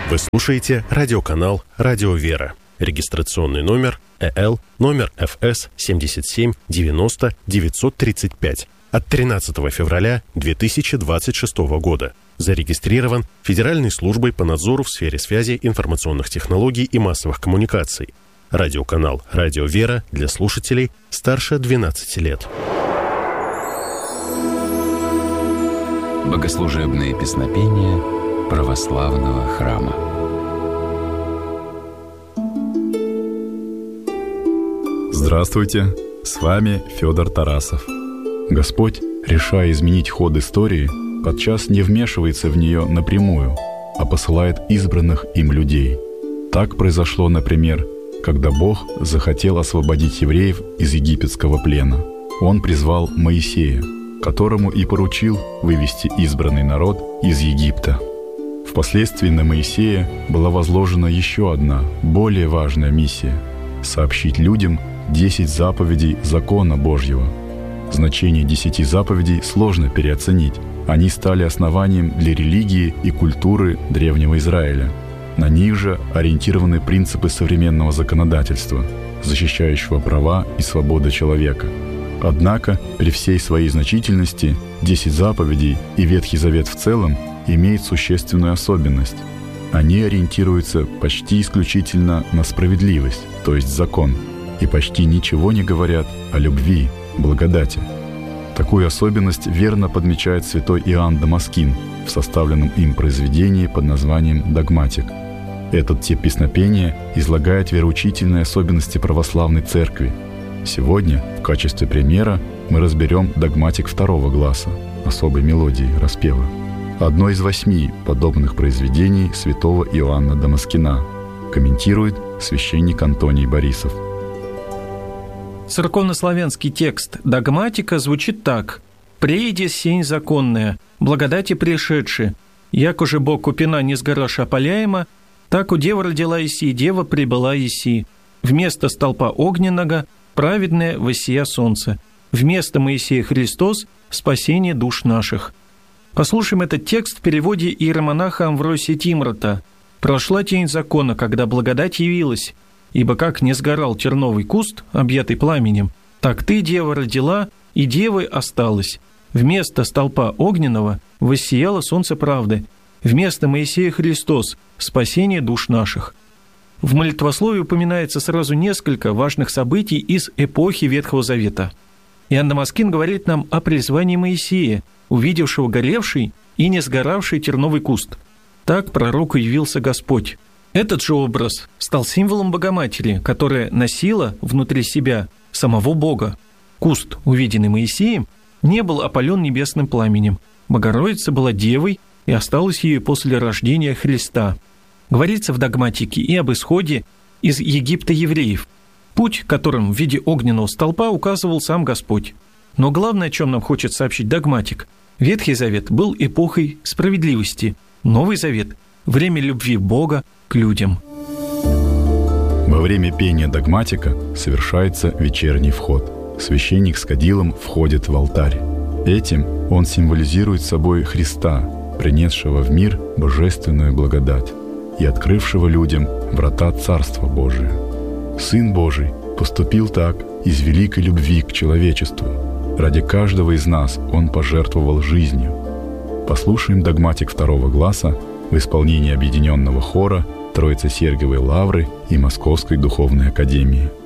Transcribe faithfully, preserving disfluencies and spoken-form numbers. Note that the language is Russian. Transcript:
Вы слушаете радиоканал «Радио Вера». Регистрационный номер э эл номер эф эс семьдесят семь девяносто девятьсот тридцать пять от тринадцатого февраля две тысячи двадцать шестого года. Зарегистрирован Федеральной службой по надзору в сфере связи, информационных технологий и массовых коммуникаций. Радиоканал «Радио Вера» для слушателей старше двенадцати лет. Богослужебные песнопения православного храма. Здравствуйте, с вами Федор Тарасов. Господь, решая изменить ход истории, подчас не вмешивается в нее напрямую, а посылает избранных им людей. Так произошло, например, когда Бог захотел освободить евреев из египетского плена. Он призвал Моисея, которому и поручил вывести избранный народ из Египта. Впоследствии на Моисея была возложена еще одна, более важная миссия – сообщить людям десять заповедей закона Божьего. Значение десяти заповедей сложно переоценить. Они стали основанием для религии и культуры древнего Израиля. На них же ориентированы принципы современного законодательства, защищающего права и свободы человека. Однако, при всей своей значительности, десять заповедей и Ветхий Завет в целом имеют существенную особенность. Они ориентируются почти исключительно на справедливость, то есть закон, и почти ничего не говорят о любви, благодати. Такую особенность верно подмечает святой Иоанн Дамаскин в составленном им произведении под названием «Догматик». Этот тип песнопения излагает вероучительные особенности православной церкви. Сегодня в качестве примера мы разберем догматик второго гласа, особой мелодии распева. Одно из восьми подобных произведений святого Иоанна Дамаскина, комментирует священник Антоний Борисов. Церковнославянский текст догматика звучит так: «Прейде сень законная, благодати пришедши, як уже Бог купина не сгораш опаляема, так у дева родила Иси, дева прибыла Иси. Вместо столпа огненного праведное воссия солнце, вместо Моисея Христос спасение душ наших». Послушаем этот текст в переводе иеромонаха Амвросия Тимрота. «Прошла тень закона, когда благодать явилась, ибо как не сгорал терновый куст, объятый пламенем, так ты, дева, родила, и девой осталась. Вместо столпа огненного воссияло солнце правды, вместо Моисея Христос спасение душ наших». В молитвословии упоминается сразу несколько важных событий из эпохи Ветхого Завета. Иоанн Дамаскин говорит нам о призвании Моисея, увидевшего горевший и не сгоравший терновый куст. Так пророку явился Господь. Этот же образ стал символом Богоматери, которая носила внутри себя самого Бога. Куст, увиденный Моисеем, не был опален небесным пламенем. Богородица была девой и осталась ею после рождения Христа. Говорится в догматике и об исходе из Египта евреев, путь которым в виде огненного столпа указывал сам Господь. Но главное, о чем нам хочет сообщить догматик: Ветхий Завет был эпохой справедливости, Новый Завет – время любви Бога к людям. Во время пения догматика совершается вечерний вход. Священник с кадилом входит в алтарь. Этим он символизирует собой Христа, принесшего в мир божественную благодать и открывшего людям врата Царства Божия. Сын Божий поступил так из великой любви к человечеству. Ради каждого из нас Он пожертвовал жизнью. Послушаем догматик второго гласа в исполнении объединенного хора Троице-Сергиевой Лавры и Московской Духовной Академии.